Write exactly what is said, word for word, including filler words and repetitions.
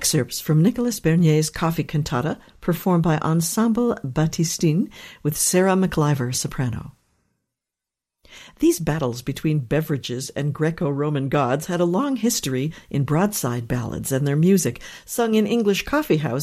excerpts from Nicolas Bernier's Coffee Cantata, performed by Ensemble Baptistine with Sarah McLiver, soprano. These battles between beverages and Greco-Roman gods had a long history in broadside ballads and their music, sung in English coffee houses